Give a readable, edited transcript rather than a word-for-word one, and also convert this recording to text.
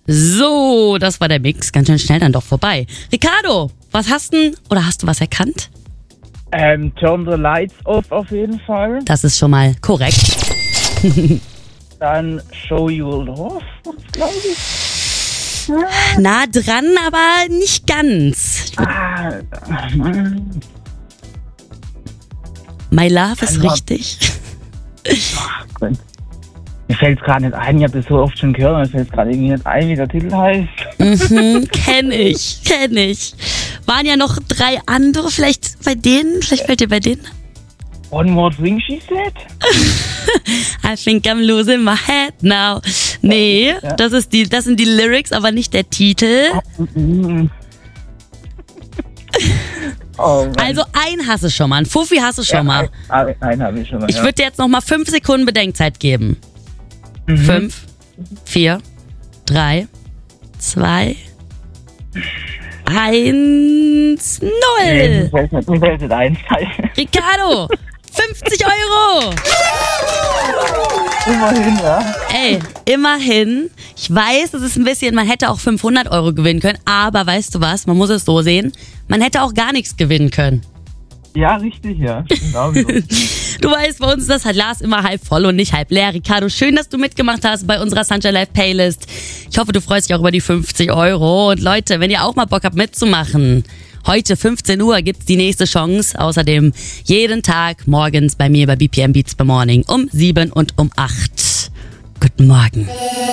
So, das war der Mix. Ganz schön schnell dann doch vorbei. Ricardo, was hast du was erkannt? Turn the Lights Off auf jeden Fall. Das ist schon mal korrekt. Dann Show You Love, glaube ich. Nah dran, aber nicht ganz. My Love ist richtig. Mir fällt es gerade nicht ein, ich habe das so oft schon gehört, mir fällt es gerade irgendwie nicht ein, wie der Titel heißt. Kenn ich. Waren ja noch 3 andere, vielleicht fällt dir bei denen? One More Thing She Said? I think I'm losing my head now. Nee, ja. das sind die Lyrics, aber nicht der Titel. Oh, also einen hast du schon mal, einen Fuffi hast du schon mal. Einen habe ich schon mal, Ich würde dir jetzt noch mal 5 Sekunden Bedenkzeit geben. 5, 4, 3, 2, 1, 0. Mir fällt nicht ein. Ricardo, 50 Euro. Immerhin, ja. Ey, immerhin. Ich weiß, es ist ein bisschen, man hätte auch 500 Euro gewinnen können, aber weißt du was, man muss es so sehen, man hätte auch gar nichts gewinnen können. Ja, richtig, ja. Genau. Du weißt, bei uns ist das Glas immer halb voll und nicht halb leer. Ricardo, schön, dass du mitgemacht hast bei unserer Sunshine Live Playlist. Ich hoffe, du freust dich auch über die 50 Euro. Und Leute, wenn ihr auch mal Bock habt mitzumachen, heute 15 Uhr gibt's die nächste Chance. Außerdem jeden Tag morgens bei mir bei BPM Beats by Morning um 7 und um 8. Guten Morgen.